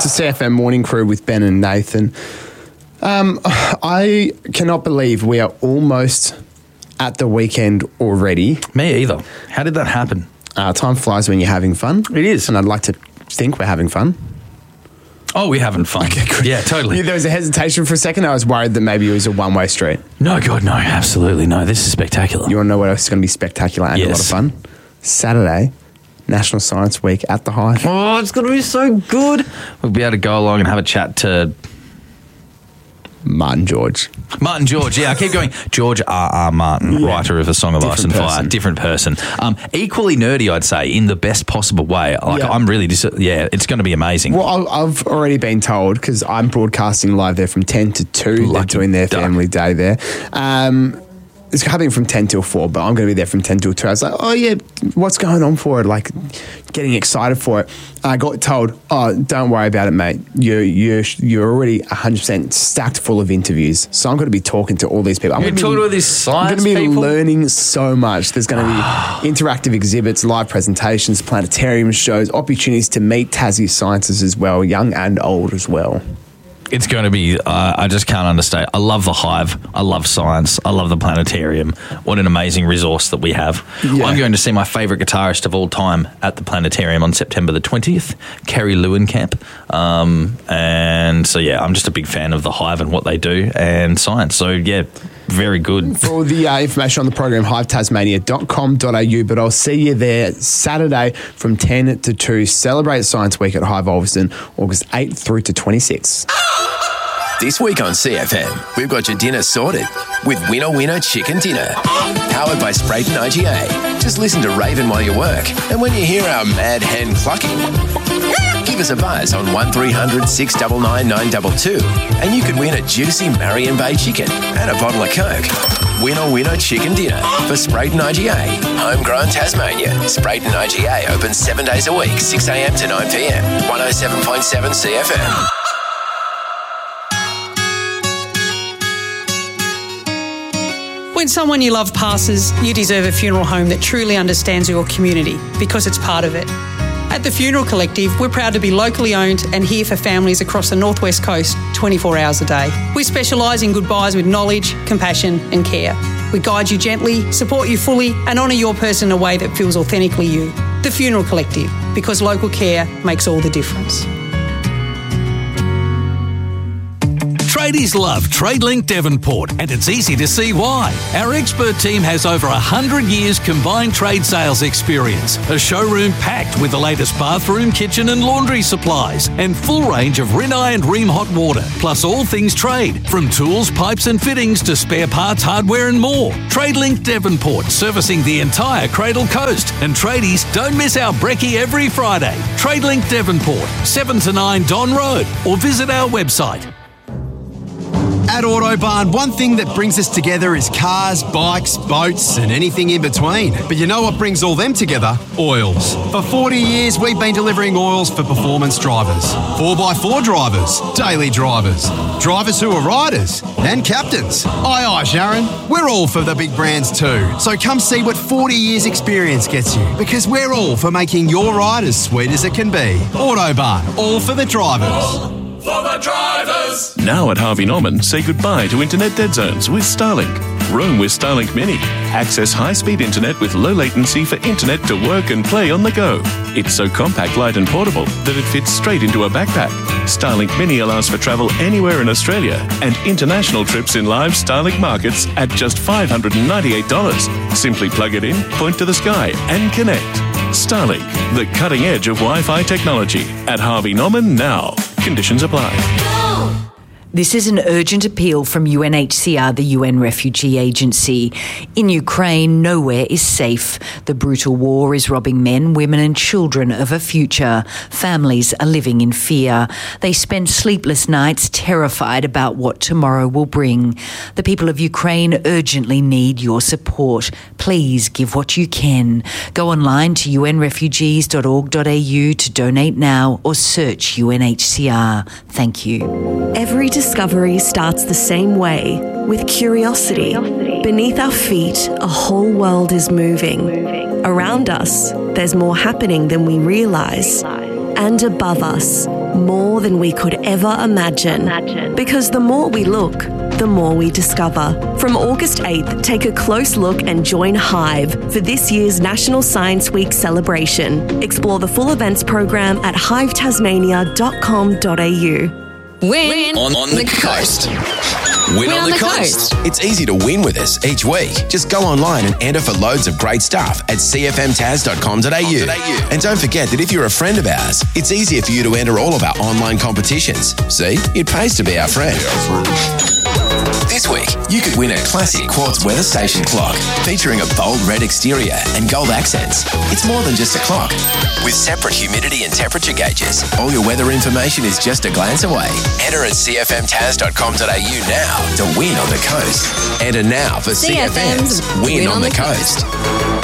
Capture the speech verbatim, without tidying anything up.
to C F M Morning Crew with Ben and Nathan. Um, I cannot believe we are almost at the weekend already. Me either. How did that happen? Uh, time flies when you're having fun. It is. And I'd like to think we're having fun. Oh, we're having fun. Okay, good. Yeah, totally. Yeah, there was a hesitation for a second. I was worried that maybe it was a one-way street. No, God, no, absolutely no. This is spectacular. You want to know what else is going to be spectacular and Yes. a lot of fun? Saturday, National Science Week at the Hive. Oh, it's going to be so good. We'll be able to go along and have a chat to Martin George. Martin George, yeah, I keep going. George R. R. Martin, Yeah. writer of A Song of Ice and Different Fire. person. Different person. Um, equally nerdy, I'd say, in the best possible way. Like, Yeah. I'm really, dis- yeah, it's going to be amazing. Well, I- I've already been told, because I'm broadcasting live there from ten to two. They're Lucky doing their duck. family day there. Um, it's happening from ten till four, but I'm going to be there from ten till two. I was like, oh, yeah, what's going on for it? Like, getting excited for it. I got told, oh, don't worry about it, mate. You're, you're, you're already one hundred percent stacked full of interviews. So I'm going to be talking to all these people. I'm You're gonna be- talking to all these science I'm going to be people? learning so much. There's going to be interactive exhibits, live presentations, planetarium shows, opportunities to meet Tassie scientists as well, young and old as well. It's going to be, uh, I just can't understand. I love the Hive. I love science. I love the planetarium. What an amazing resource that we have. Yeah. I'm going to see my favourite guitarist of all time at the planetarium on September the twentieth, Kerry Lewinkamp. Um, and so, yeah, I'm just a big fan of the Hive and what they do and science. So, yeah, very good. For all the uh, information on the program, hive tasmania dot com dot a u. But I'll see you there Saturday from ten to two. Celebrate Science Week at Hive Ulverston, August eighth through to twenty-sixth. This week on C F M, we've got your dinner sorted with Winner Winner Chicken Dinner. Powered by Sprayton I G A. Just listen to Raven while you work. And when you hear our mad hen clucking, give us a buzz on one three hundred six nine nine nine two two and you could win a juicy Marion Bay chicken and a bottle of Coke. Winner Winner Chicken Dinner for Sprayton I G A. Homegrown Tasmania. Sprayton I G A open seven days a week, six a.m. to nine p.m. one oh seven point seven C F M. When someone you love passes, you deserve a funeral home that truly understands your community because it's part of it. At the Funeral Collective, we're proud to be locally owned and here for families across the Northwest Coast twenty-four hours a day. We specialise in goodbyes with knowledge, compassion and care. We guide you gently, support you fully and honour your person in a way that feels authentically you. The Funeral Collective, because local care makes all the difference. Tradies love TradeLink Devonport, and it's easy to see why. Our expert team has over one hundred years combined trade sales experience, a showroom packed with the latest bathroom, kitchen and laundry supplies, and full range of Rinnai and Ream hot water, plus all things trade, from tools, pipes and fittings to spare parts, hardware and more. TradeLink Devonport, servicing the entire Cradle Coast. And tradies, don't miss our brekkie every Friday. TradeLink Devonport, seven to nine Don Road, or visit our website. At Autobarn, one thing that brings us together is cars, bikes, boats and anything in between. But you know what brings all them together? Oils. For forty years, we've been delivering oils for performance drivers, four by four drivers, daily drivers, drivers who are riders and captains. Aye, aye, Sharon. We're all for the big brands too. So come see what forty years experience gets you, because we're all for making your ride as sweet as it can be. Autobarn, all for the drivers. For the drivers! Now at Harvey Norman, say goodbye to internet dead zones with Starlink. Roam with Starlink Mini. Access high-speed internet with low latency for internet to work and play on the go. It's so compact, light and portable that it fits straight into a backpack. Starlink Mini allows for travel anywhere in Australia and international trips in live Starlink markets at just five hundred ninety-eight dollars. Simply plug it in, point to the sky and connect. Starlink, the cutting edge of Wi-Fi technology. At Harvey Norman now. Conditions apply. This is an urgent appeal from U N H C R, the U N Refugee Agency. In Ukraine, nowhere is safe. The brutal war is robbing men, women and children of a future. Families are living in fear. They spend sleepless nights terrified about what tomorrow will bring. The people of Ukraine urgently need your support. Please give what you can. Go online to u n refugees dot org dot a u to donate now or search U N H C R. Thank you. Every discovery starts the same way, with curiosity. Beneath our feet, a whole world is moving. Around us, there's more happening than we realise. And above us, more than we could ever imagine. imagine. Because the more we look, the more we discover. From August eighth, take a close look and join Hive for this year's National Science Week celebration. Explore the full events program at hive tasmania dot com dot a u. Win on, on the coast. Win, on, on the, the coast. coast. It's easy to win with us each week. Just go online and enter for loads of great stuff at c f m tas dot com dot a u. And don't forget that if you're a friend of ours, it's easier for you to enter all of our online competitions. See, it pays to be our friend. This week, you could win a classic quartz weather station clock featuring a bold red exterior and gold accents. It's more than just a clock. With separate humidity and temperature gauges, all your weather information is just a glance away. Enter at c f m tas dot com dot a u now to win on the coast. Enter now for C F M's Win, Win on, on the, the coast. coast.